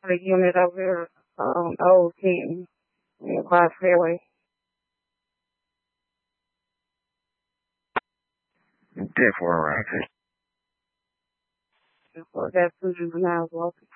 the unit over here, Old Kenton, by Fairway. Therefore, right. So that's who juveniles walking.